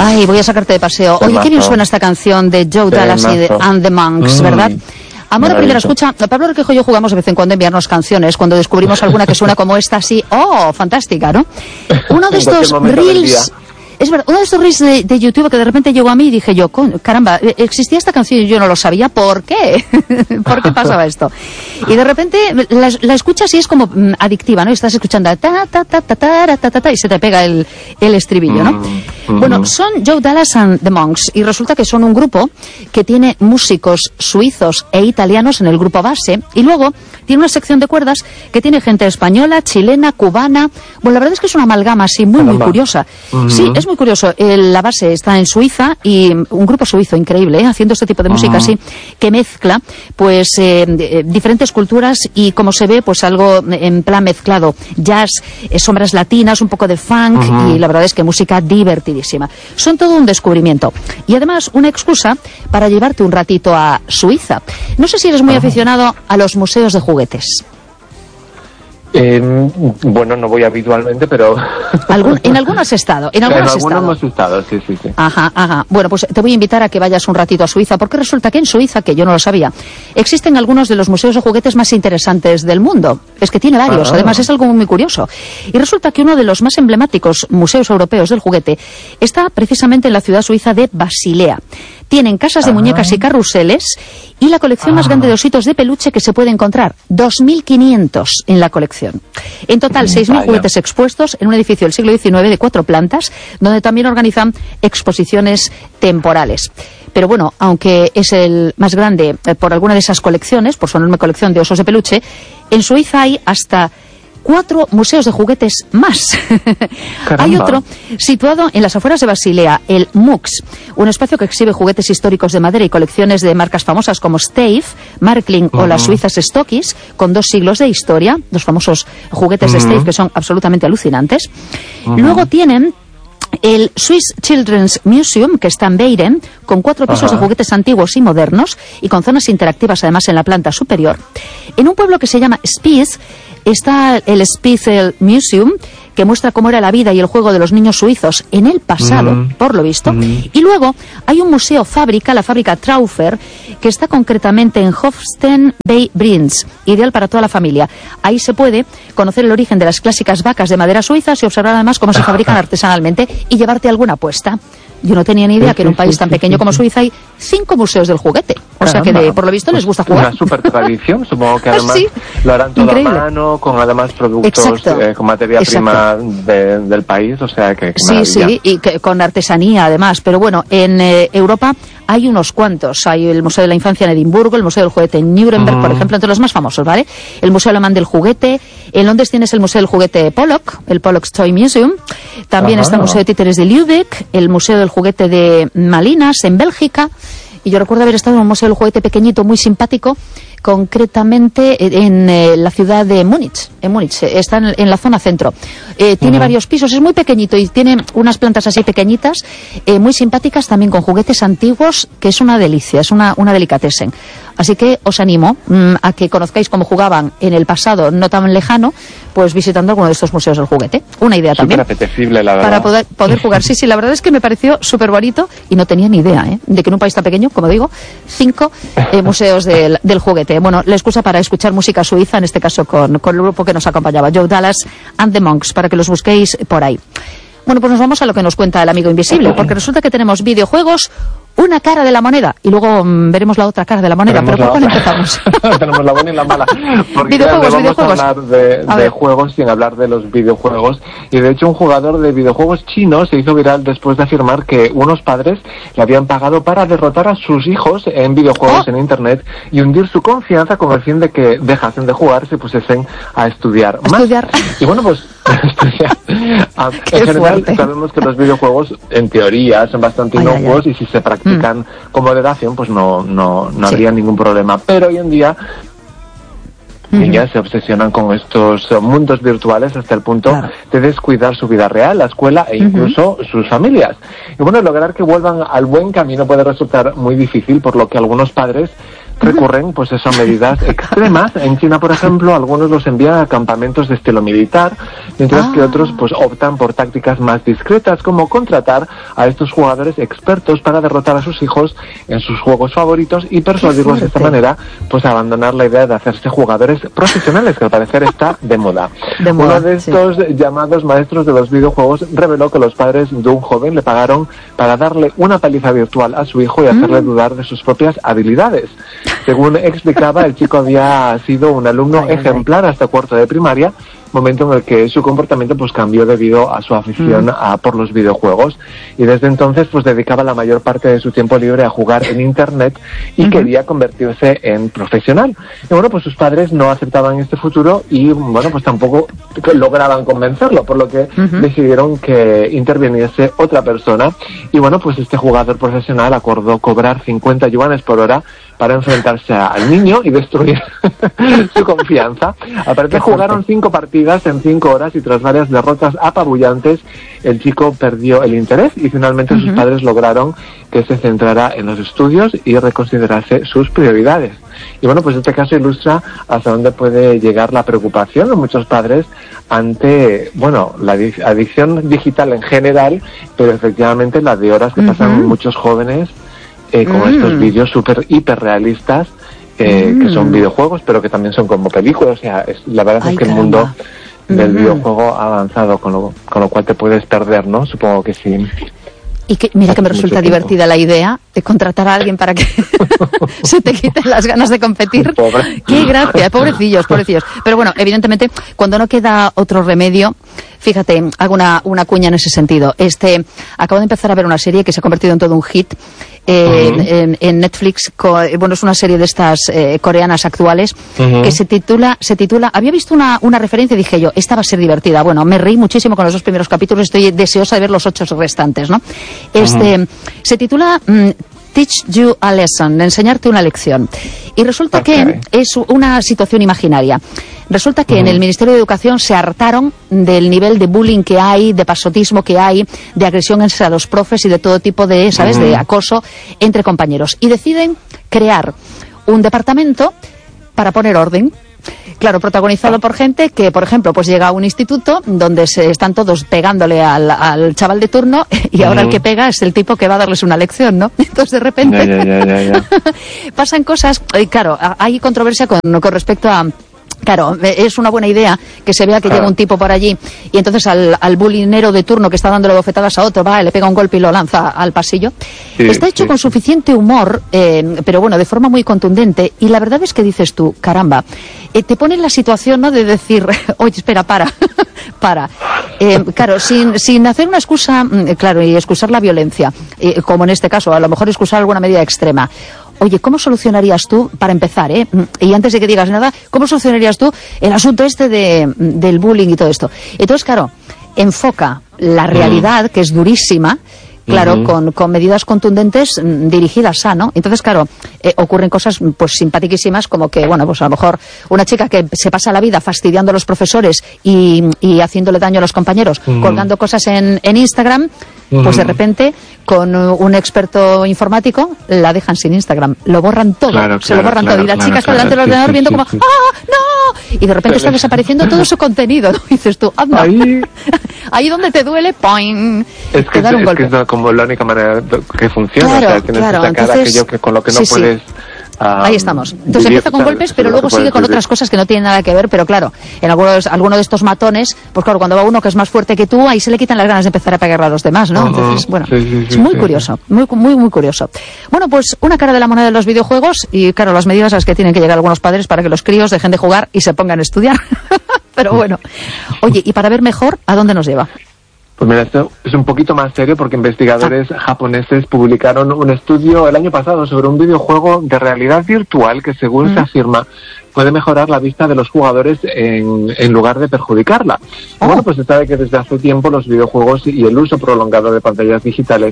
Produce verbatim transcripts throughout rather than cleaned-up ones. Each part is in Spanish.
Ay, voy a sacarte de paseo. Oye, qué bien suena esta canción de Joe Dallas y de And the Monks, mm. ¿verdad? Amor a primera escucha, Pablo Requejo y yo jugamos de vez en cuando a enviarnos canciones cuando descubrimos alguna que suena como esta, así, ¡oh, fantástica!, ¿no? Uno de estos reels... Es verdad, uno de estos reels de, de YouTube que de repente llegó a mí y dije yo, caramba, existía esta canción y yo no lo sabía, ¿por qué? ¿Por qué pasaba esto? Y de repente la, la escuchas y es como mm, adictiva, ¿no? Y estás escuchando ta, ta, ta, ta, ta, ta, ta, ta, y se te pega el, el estribillo, ¿no? Mm-hmm. Bueno, son Joe Dallas and the Monks y resulta que son un grupo que tiene músicos suizos e italianos en el grupo base y luego tiene una sección de cuerdas que tiene gente española, chilena, cubana. Bueno, la verdad es que es una amalgama así muy, muy curiosa. Mm-hmm. Sí, es muy curioso. El, la base está en Suiza y un grupo suizo increíble, ¿eh? Haciendo este tipo de música uh-huh. así que mezcla pues eh, diferentes culturas y como se ve pues algo en plan mezclado jazz, eh, sombras latinas, un poco de funk uh-huh. y la verdad es que música divertidísima. Son todo un descubrimiento y además una excusa para llevarte un ratito a Suiza. No sé si eres muy uh-huh. aficionado a los museos de juguetes. Eh, bueno, no voy habitualmente, pero... ¿Algún, ¿En alguno has estado? En alguno has estado. hemos estado, sí, sí, sí. Ajá, ajá. Bueno, pues te voy a invitar a que vayas un ratito a Suiza, porque resulta que en Suiza, que yo no lo sabía, existen algunos de los museos de juguetes más interesantes del mundo. Es que tiene varios, ah. además es algo muy curioso. Y resulta que uno de los más emblemáticos museos europeos del juguete está precisamente en la ciudad suiza de Basilea. Tienen casas de muñecas y carruseles y la colección ah. más grande de ositos de peluche que se puede encontrar. dos mil quinientos en la colección. En total, seis mil juguetes expuestos en un edificio del siglo diecinueve de cuatro plantas, donde también organizan exposiciones temporales. Pero bueno, aunque es el más grande eh, por alguna de esas colecciones, por su enorme colección de osos de peluche, en Suiza hay hasta cuatro museos de juguetes más. Hay otro situado en las afueras de Basilea, el M U X, un espacio que exhibe juguetes históricos de madera y colecciones de marcas famosas como Stave, Markling uh-huh. o las suizas Stockies, con dos siglos de historia, los famosos juguetes uh-huh. de Stave que son absolutamente alucinantes. Uh-huh. Luego tienen el Swiss Children's Museum, que está en Beiren, con cuatro pisos Ajá. de juguetes antiguos y modernos y con zonas interactivas además en la planta superior. En un pueblo que se llama Spiez está el Spitzel Museum, que muestra cómo era la vida y el juego de los niños suizos en el pasado, mm. por lo visto. Mm. Y luego hay un museo fábrica, la fábrica Traufer, que está concretamente en Hofsten bei Brinz, ideal para toda la familia. Ahí se puede conocer el origen de las clásicas vacas de madera suizas y observar además cómo se fabrican artesanalmente y llevarte alguna apuesta. Yo no tenía ni idea que en un país tan pequeño como Suiza hay cinco museos del juguete. O sea que, de, por lo visto, pues les gusta jugar. Una super tradición, supongo que además sí. lo harán todo Increíble. a mano, con además productos, eh, con materia Exacto. prima de, del país, o sea que... que sí, maravilla. sí, y que, con artesanía además. Pero bueno, en eh, Europa hay unos cuantos. Hay el Museo de la Infancia en Edimburgo, el Museo del Juguete en Nuremberg, uh-huh. por ejemplo, entre los más famosos, ¿vale? El Museo Alemán del Juguete. En Londres tienes el Museo del Juguete Pollock, el Pollock's Toy Museum. También uh-huh. está el Museo de Títeres de Lübeck, el Museo del Juguete de Malinas, en Bélgica. Y yo recuerdo haber estado en un museo del juguete pequeñito, muy simpático, concretamente en eh, la ciudad de Múnich. En Múnich, está en, en la zona centro. Eh, tiene uh-huh. varios pisos, es muy pequeñito y tiene unas plantas así pequeñitas, eh, muy simpáticas, también con juguetes antiguos, que es una delicia, es una, una delicatessen. Así que os animo mmm, a que conozcáis cómo jugaban en el pasado no tan lejano, pues visitando alguno de estos museos del juguete. Una idea también. Súper apetecible, la verdad. Para poder, poder jugar. Sí, sí, la verdad es que me pareció súper bonito y no tenía ni idea, ¿eh? De que en un país tan pequeño, como digo, cinco eh, museos del, del juguete. Bueno, la excusa para escuchar música suiza, en este caso con, con el grupo que nos acompañaba, Joe Dallas and the Monks, para que los busquéis por ahí. Bueno, pues nos vamos a lo que nos cuenta el amigo invisible, porque resulta que tenemos videojuegos, una cara de la moneda, y luego mmm, veremos la otra cara de la moneda. Tenemos pero ¿por cuál empezamos? Tenemos la buena y la mala. Porque videojuegos, vamos videojuegos. a hablar de, de juegos sin hablar de los videojuegos. Y de hecho un jugador de videojuegos chino se hizo viral después de afirmar que unos padres le habían pagado para derrotar a sus hijos en videojuegos oh. en internet y hundir su confianza con el fin de que dejasen de jugar y se pusiesen a estudiar más. Estudiar. Y bueno, pues estudiar. En general fuerte. Sabemos que los videojuegos en teoría son bastante ay, inocuos ay, ay. y si se practican mm. con moderación pues no, no, no sí. habría ningún problema. Pero hoy en día niñas uh-huh. se obsesionan con estos mundos virtuales hasta el punto claro. de descuidar su vida real, la escuela e incluso uh-huh. sus familias. Y bueno, lograr que vuelvan al buen camino puede resultar muy difícil, por lo que algunos padres recurren pues eso, a medidas extremas. En China, por ejemplo, algunos los envían a campamentos de estilo militar, mientras ah. que otros pues optan por tácticas más discretas, como contratar a estos jugadores expertos para derrotar a sus hijos en sus juegos favoritos y persuadirlos de esta manera pues a abandonar la idea de hacerse jugadores profesionales, que al parecer está de moda. De moda, Uno de estos sí. llamados maestros de los videojuegos reveló que los padres de un joven le pagaron para darle una paliza virtual a su hijo y hacerle mm. dudar de sus propias habilidades. Según explicaba, el chico había sido un alumno ay, ejemplar ay. hasta cuarto de primaria, momento en el que su comportamiento pues cambió debido a su afición mm. a, por los videojuegos, y desde entonces pues dedicaba la mayor parte de su tiempo libre a jugar en internet y mm-hmm. quería convertirse en profesional. Y bueno, pues sus padres no aceptaban este futuro y bueno, pues tampoco lograban convencerlo, por lo que mm-hmm. decidieron que interviniese otra persona, y bueno, pues este jugador profesional acordó cobrar cincuenta yuanes por hora para enfrentarse al niño y destruir su confianza. Al parecer jugaron cinco partidas en cinco horas y tras varias derrotas apabullantes, el chico perdió el interés y finalmente uh-huh. sus padres lograron que se centrara en los estudios y reconsiderase sus prioridades. Y bueno, pues este caso ilustra hasta dónde puede llegar la preocupación de muchos padres ante, bueno, la adicción digital en general, pero efectivamente la de horas que uh-huh. pasan muchos jóvenes Eh, con mm. estos vídeos súper hiperrealistas eh, mm. que son videojuegos, pero que también son como películas. O sea, es, la verdad Ay, es que caramba. el mundo del mm. videojuego ha avanzado, con lo, con lo cual te puedes perder, ¿no? Supongo que sí. Y que, mira que me resulta divertida la idea de contratar a alguien para que se te quiten las ganas de competir. Pobre. Qué gracia, pobrecillos, pobrecillos. Pero bueno, evidentemente, cuando no queda otro remedio, fíjate, hago una, una cuña en ese sentido. Este, acabo de empezar a ver una serie que se ha convertido en todo un hit. Eh, uh-huh. en, en Netflix, co, bueno, es una serie de estas eh, coreanas actuales uh-huh. que se titula, se titula, había visto una, una referencia y dije yo, esta va a ser divertida. Bueno, me reí muchísimo con los dos primeros capítulos, estoy deseosa de ver los ocho restantes, ¿no? Este, uh-huh. se titula mm, Teach You a Lesson, enseñarte una lección. Y resulta okay. que es una situación imaginaria. Resulta que uh-huh. en el Ministerio de Educación se hartaron del nivel de bullying que hay, de pasotismo que hay, de agresión a los profes y de todo tipo de, ¿sabes?, uh-huh. de acoso entre compañeros. Y deciden crear un departamento para poner orden. Claro, protagonizado por gente que, por ejemplo, pues llega a un instituto donde se están todos pegándole al, al chaval de turno y ahora uh-huh. el que pega es el tipo que va a darles una lección, ¿no? Entonces, de repente, ya, ya, ya, ya. pasan cosas. Y claro, hay controversia con, con respecto a... Claro, es una buena idea que se vea que claro. llega un tipo por allí y entonces al, al bulinero de turno que está dándole bofetadas a otro, va, le pega un golpe y lo lanza al pasillo. Sí, está hecho sí. con suficiente humor, eh, pero bueno, de forma muy contundente, y la verdad es que dices tú, caramba, eh, te pone en la situación, ¿no?, de decir, oye, espera, para, para. Eh, claro, sin, sin hacer una excusa, claro, y excusar la violencia, eh, como en este caso, a lo mejor excusar alguna medida extrema. Oye, ¿cómo solucionarías tú, para empezar, eh? Y antes de que digas nada, ¿cómo solucionarías tú el asunto este de, del bullying y todo esto? Entonces, claro, enfoca la realidad, que es durísima, claro, uh-huh. con, con medidas contundentes mm, dirigidas a, ¿no? Entonces, claro, eh, ocurren cosas pues simpaticísimas, como que, bueno, pues a lo mejor una chica que se pasa la vida fastidiando a los profesores y, y haciéndole daño a los compañeros, uh-huh. colgando cosas en, en Instagram, uh-huh. pues de repente, con un experto informático, la dejan sin Instagram, lo borran todo, claro, se claro, lo borran claro, todo, y la claro, chica está claro, delante del sí, ordenador sí, viendo sí, como, sí. ¡ah, no! Y de repente está desapareciendo todo su contenido, ¿no? Y dices tú, anda, ahí, ahí donde te duele, ¡poing! Es que, te dan un es, golpe. que es como la única manera que funciona, claro, o sea, tienes claro, que sacar entonces, aquello que con lo que no sí, puedes... Sí. Um, Ahí estamos. Entonces empieza con golpes, pero luego sigue con otras cosas que no tienen nada que ver, pero claro, en algunos, alguno de estos matones, pues claro, cuando va uno que es más fuerte que tú, ahí se le quitan las ganas de empezar a pegarle a los demás, ¿no? Entonces, bueno, sí, sí, sí, es muy sí, curioso, sí. muy, muy, muy curioso. Bueno, pues una cara de la moneda de los videojuegos y, claro, las medidas a las que tienen que llegar algunos padres para que los críos dejen de jugar y se pongan a estudiar. Pero bueno. Oye, y para ver mejor, ¿a dónde nos lleva? Pues mira, esto es un poquito más serio porque investigadores ah. japoneses publicaron un estudio el año pasado sobre un videojuego de realidad virtual que, según mm. se afirma, puede mejorar la vista de los jugadores en, en lugar de perjudicarla. Oh. Bueno, pues se sabe que desde hace tiempo los videojuegos y el uso prolongado de pantallas digitales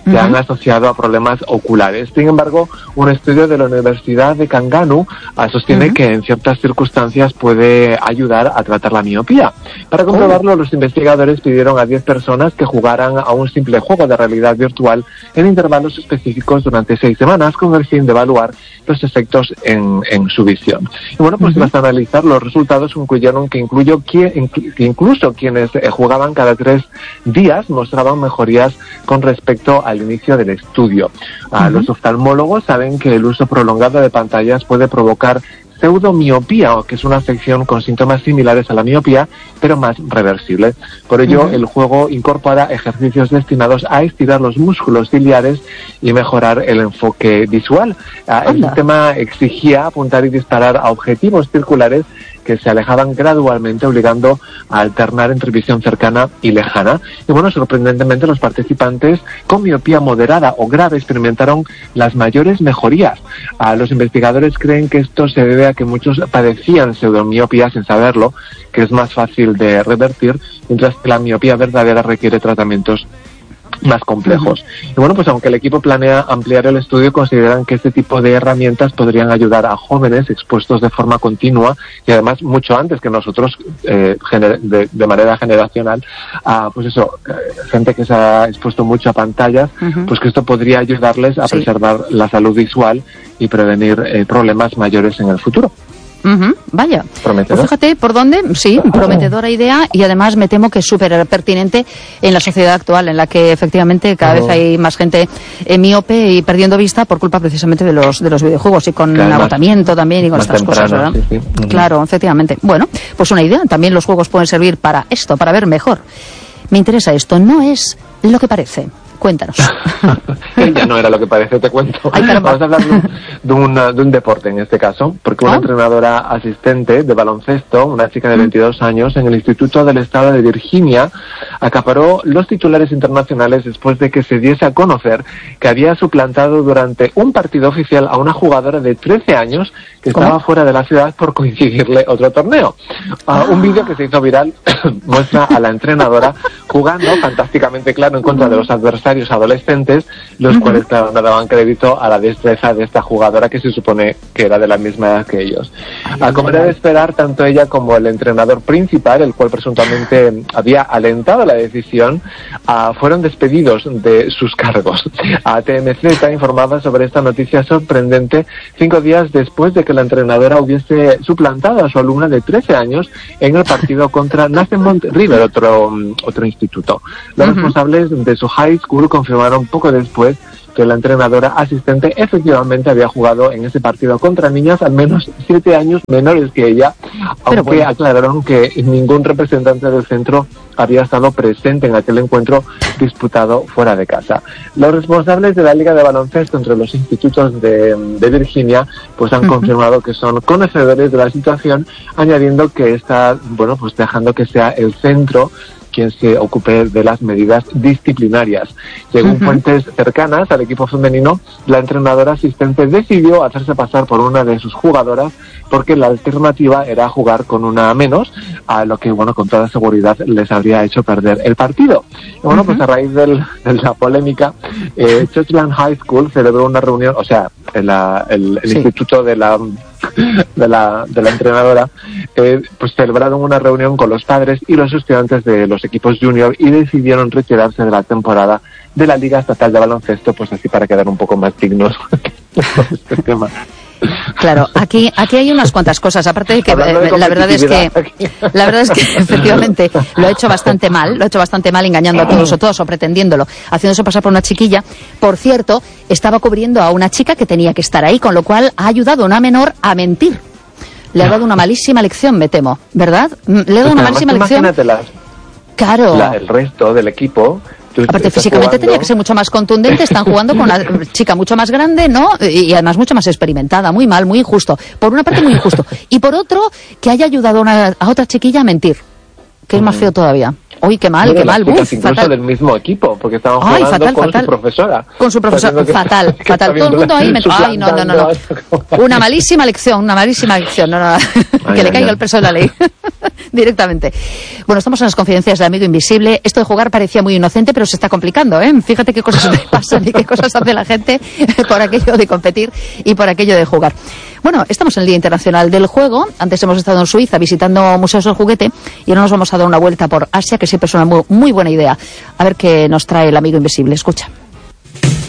se uh-huh. han asociado a problemas oculares. Sin embargo, un estudio de la Universidad de Kanganu uh, sostiene uh-huh. que en ciertas circunstancias puede ayudar a tratar la miopía. Para comprobarlo, uh-huh. los investigadores pidieron a diez personas que jugaran a un simple juego de realidad virtual en intervalos específicos durante seis semanas con el fin de evaluar los efectos en, en su visión. Y bueno, pues uh-huh. tras analizar los resultados concluyeron que, incluyó, que, que incluso quienes eh, jugaban cada tres días mostraban mejorías con respecto al inicio del estudio. Uh, uh-huh. Los oftalmólogos saben que el uso prolongado de pantallas puede provocar pseudomiopía, que es una afección con síntomas similares a la miopía, pero más reversible. Por ello, uh-huh. el juego incorpora ejercicios destinados a estirar los músculos ciliares y mejorar el enfoque visual. Uh, el sistema exigía apuntar y disparar a objetivos circulares que se alejaban gradualmente, obligando a alternar entre visión cercana y lejana. Y bueno, sorprendentemente, los participantes con miopía moderada o grave experimentaron las mayores mejorías. Uh, los investigadores creen que esto se debe a que muchos padecían pseudomiopía sin saberlo, que es más fácil de revertir, mientras que la miopía verdadera requiere tratamientos más complejos. Uh-huh. Y bueno, pues aunque el equipo planea ampliar el estudio, consideran que este tipo de herramientas podrían ayudar a jóvenes expuestos de forma continua y además mucho antes que nosotros, eh, gener- de, de manera generacional, a pues eso, eh, gente que se ha expuesto mucho a pantallas, uh-huh. pues que esto podría ayudarles a sí. preservar la salud visual y prevenir eh, problemas mayores en el futuro. Uh-huh, vaya, pues fíjate por dónde, sí, prometedora idea, y además me temo que es súper pertinente en la sociedad actual, en la que efectivamente cada uh-huh. vez hay más gente eh, miope y perdiendo vista por culpa precisamente de los de los videojuegos y con Claro, agotamiento más, también y con estas cosas, ¿verdad? Sí, sí. Uh-huh. Claro, efectivamente. Bueno, pues una idea, también los juegos pueden servir para esto, para ver mejor. Me interesa esto, no es lo que parece. Cuéntanos. Ya no era lo que parece, te cuento. Ay, Vamos a hablar de un, de, una, de un deporte en este caso, porque una oh. entrenadora asistente de baloncesto, una chica de veintidós años, en el Instituto del Estado de Virginia, acaparó los titulares internacionales después de que se diese a conocer que había suplantado durante un partido oficial a una jugadora de trece años que estaba ¿Cómo? fuera de la ciudad por coincidirle otro torneo. Uh, ah. Un vídeo que se hizo viral muestra a la entrenadora jugando fantásticamente claro en contra de los adversarios adolescentes, los uh-huh. cuales claro, no daban crédito a la destreza de esta jugadora que se supone que era de la misma edad que ellos. A como era de esperar, tanto ella como el entrenador principal, el cual presuntamente había alentado la decisión, uh, fueron despedidos de sus cargos. A T M Z está informada sobre esta noticia sorprendente cinco días después de que la entrenadora hubiese suplantado a su alumna de trece años en el partido contra Nazemont River, otro, otro instituto. Los uh-huh. responsables de su high school confirmaron poco después que la entrenadora asistente efectivamente había jugado en ese partido contra niñas al menos siete años menores que ella, aunque bueno. aclararon que ningún representante del centro había estado presente en aquel encuentro disputado fuera de casa. Los responsables de la Liga de Baloncesto entre los institutos de, de Virginia pues han uh-huh. confirmado que son conocedores de la situación, añadiendo que está, bueno, pues dejando que sea el centro quien se ocupe de las medidas disciplinarias. Según uh-huh. fuentes cercanas al equipo femenino, la entrenadora asistente decidió hacerse pasar por una de sus jugadoras porque la alternativa era jugar con una menos, a lo que, bueno, con toda seguridad les habría hecho perder el partido. Y bueno, uh-huh. pues a raíz del, de la polémica, eh, Churchland High School celebró una reunión, o sea, el, el, el sí. instituto de la de la de la entrenadora, eh, pues celebraron una reunión con los padres y los estudiantes de los equipos junior y decidieron retirarse de la temporada de la Liga Estatal de Baloncesto, pues así para quedar un poco más dignos este tema. Claro, aquí aquí hay unas cuantas cosas, aparte de que eh, la verdad es que la verdad es que efectivamente lo ha hecho bastante mal, lo ha hecho bastante mal engañando a todos o todos o pretendiéndolo, haciéndose pasar por una chiquilla. Por cierto, estaba cubriendo a una chica que tenía que estar ahí, con lo cual ha ayudado a una menor a mentir. Le ha dado una malísima lección, me temo, ¿verdad? Le ha dado una malísima lección. Claro. La, el resto del equipo. Aparte, físicamente jugando... tenía que ser mucho más contundente. Están jugando con una chica mucho más grande, ¿no? Y, y además mucho más experimentada. Muy mal, muy injusto. Por una parte, muy injusto. Y por otro, que haya ayudado a, una, a otra chiquilla a mentir. Que es más feo todavía. Uy, qué mal, qué mal. Uf, incluso fatal. Del mismo equipo, porque estaban jugando Ay, fatal, con fatal. su profesora. Con su profesora, fatal, que fatal. Todo el mundo ahí me... Ay, no, no, no, no. Una malísima lección, una malísima lección. No, no, ay, que ay, le caiga ay. el peso de la ley. Directamente. Bueno, estamos en las confidencias del amigo invisible. Esto de jugar parecía muy inocente, pero se está complicando, ¿eh? Fíjate qué cosas le pasan y qué cosas hace la gente por aquello de competir y por aquello de jugar. Bueno, estamos en el Día Internacional del Juego. Antes hemos estado en Suiza visitando museos del juguete y ahora nos vamos a dar una vuelta por Asia, que siempre es una muy, muy buena idea. A ver qué nos trae el amigo invisible. Escucha.